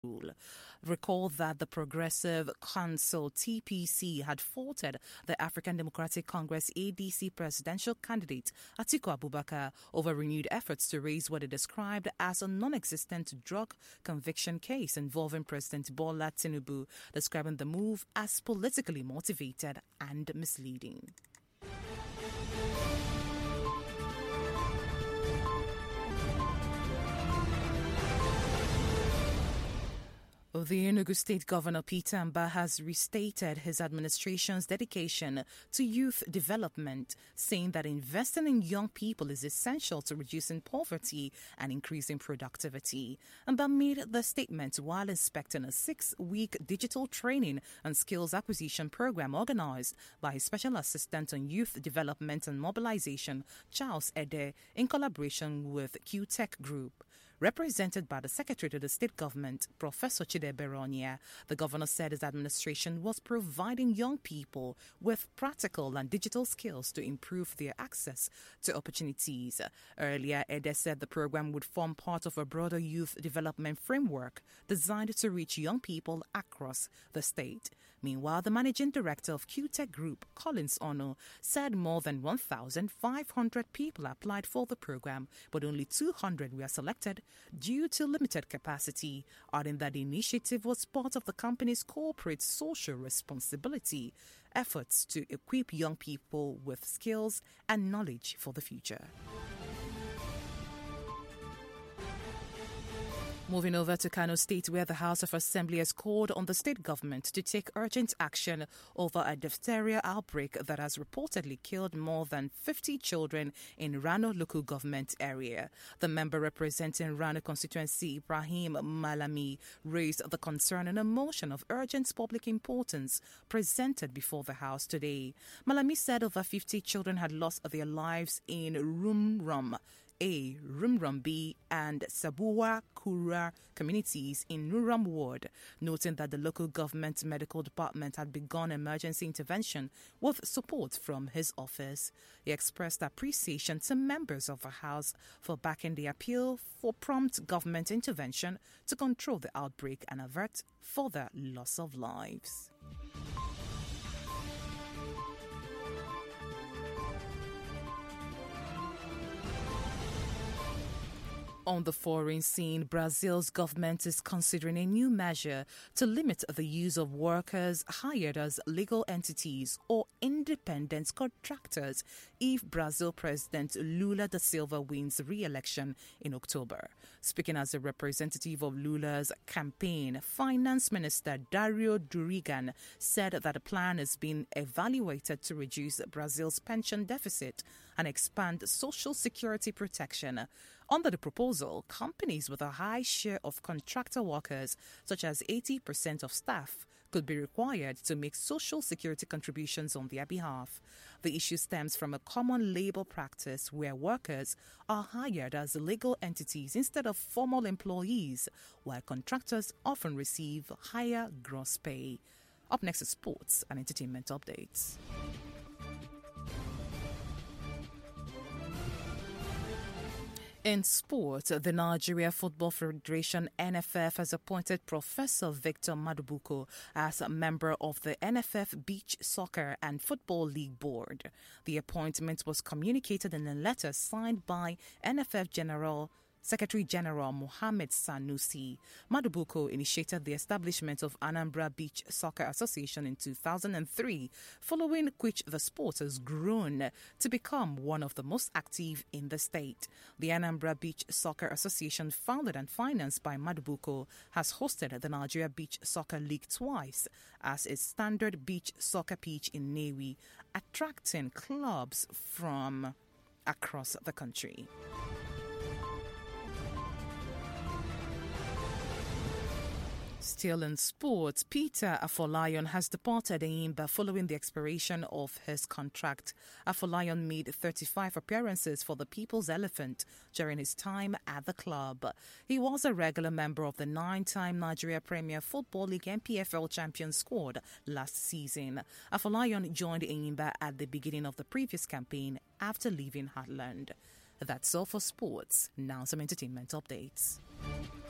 rule. Recall that the Progressive Council TPC had faulted the African Democratic Congress ADC presidential candidate Atiku Abubakar over renewed efforts to raise what it described as a non-existent drug conviction case involving President Bola Tinubu, describing the move as politically motivated and misleading. The Enugu State Governor Peter Mbah has restated his administration's dedication to youth development, saying that investing in young people is essential to reducing poverty and increasing productivity. Mbah made the statement while inspecting a 6-week digital training and skills acquisition program organized by his Special Assistant on Youth Development and Mobilization, Charles Ede, in collaboration with QTech Group. Represented by the Secretary to the State Government, Professor Chide Beronia, the governor said his administration was providing young people with practical and digital skills to improve their access to opportunities. Earlier, Ede said the program would form part of a broader youth development framework designed to reach young people across the state. Meanwhile, the managing director of QTech Group, Collins Ono, said more than 1,500 people applied for the program, but only 200 were selected due to limited capacity, adding that the initiative was part of the company's corporate social responsibility efforts to equip young people with skills and knowledge for the future. Moving over to Kano State, where the House of Assembly has called on the state government to take urgent action over a diphtheria outbreak that has reportedly killed more than 50 children in Rano local government area. The member representing Rano constituency, Ibrahim Malami, raised the concern in a motion of urgent public importance presented before the House today. Malami said over 50 children had lost their lives in Rumrum A, Rumrum B, and Sabuwa Kura communities in Nuram Ward, noting that the local government medical department had begun emergency intervention with support from his office. He expressed appreciation to members of the House for backing the appeal for prompt government intervention to control the outbreak and avert further loss of lives. On the foreign scene, Brazil's government is considering a new measure to limit the use of workers hired as legal entities or independent contractors if Brazil President Lula da Silva wins re-election in October. Speaking as a representative of Lula's campaign, Finance Minister Dario Durigan said that a plan is being evaluated to reduce Brazil's pension deficit and expand social security protection. Under the proposal, companies with a high share of contractor workers, such as 80% of staff, could be required to make social security contributions on their behalf. The issue stems from a common labor practice where workers are hired as legal entities instead of formal employees, while contractors often receive higher gross pay. Up next is sports and entertainment updates. In sport, the Nigeria Football Federation NFF has appointed Professor Victor Madubuko as a member of the NFF Beach Soccer and Football League Board. The appointment was communicated in a letter signed by NFF Secretary General Mohammed Sanusi. Madubuko initiated the establishment of Anambra Beach Soccer Association in 2003, following which the sport has grown to become one of the most active in the state. The Anambra Beach Soccer Association, founded and financed by Madubuko, has hosted the Nigeria Beach Soccer League twice as its standard beach soccer pitch in Newi, attracting clubs from across the country. Still in sports, Peter Afolayan has departed Enyimba following the expiration of his contract. Afolayan made 35 appearances for the People's Elephant during his time at the club. He was a regular member of the 9-time Nigeria Premier Football League NPFL champion squad last season. Afolayan joined Enyimba at the beginning of the previous campaign after leaving Heartland. That's all for sports. Now some entertainment updates.